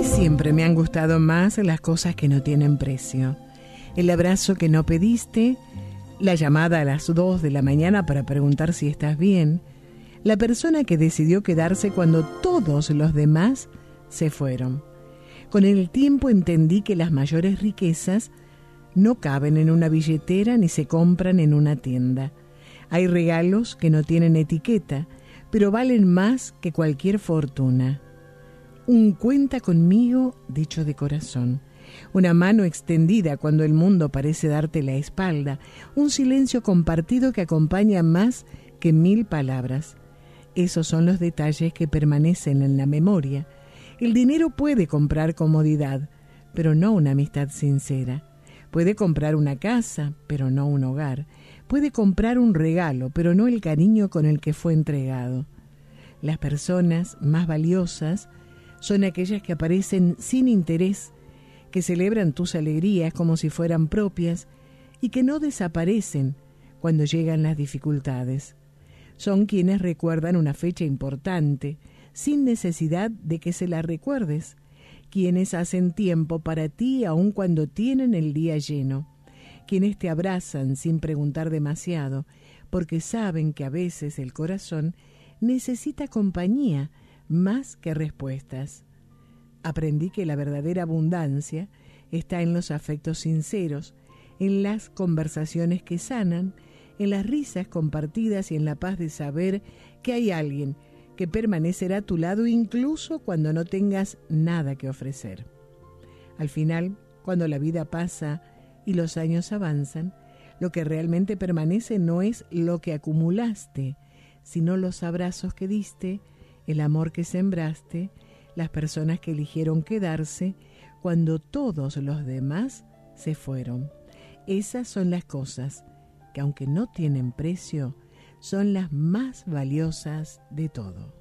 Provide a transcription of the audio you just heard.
Siempre me han gustado más las cosas que no tienen precio. El abrazo que no pediste, la llamada a las 2 de la mañana para preguntar si estás bien, la persona que decidió quedarse cuando todos los demás se fueron. Con el tiempo entendí que las mayores riquezas no caben en una billetera ni se compran en una tienda. Hay regalos que no tienen etiqueta, pero valen más que cualquier fortuna. Un cuenta conmigo dicho de corazón, una mano extendida cuando el mundo parece darte la espalda, un silencio compartido que acompaña más que 1000 palabras. Esos son los detalles que permanecen en la memoria. El dinero puede comprar comodidad, pero no una amistad sincera. Puede comprar una casa, pero no un hogar. Puede comprar un regalo, pero no el cariño con el que fue entregado. Las personas más valiosas son aquellas que aparecen sin interés, que celebran tus alegrías como si fueran propias y que no desaparecen cuando llegan las dificultades. Son quienes recuerdan una fecha importante, sin necesidad de que se la recuerdes, quienes hacen tiempo para ti aun cuando tienen el día lleno, quienes te abrazan sin preguntar demasiado, porque saben que a veces el corazón necesita compañía más que respuestas. Aprendí que la verdadera abundancia está en los afectos sinceros, en las conversaciones que sanan, en las risas compartidas y en la paz de saber que hay alguien que permanecerá a tu lado incluso cuando no tengas nada que ofrecer. Al final, cuando la vida pasa y los años avanzan, lo que realmente permanece no es lo que acumulaste, sino los abrazos que diste, el amor que sembraste, las personas que eligieron quedarse cuando todos los demás se fueron. Esas son las cosas que, aunque no tienen precio, son las más valiosas de todo.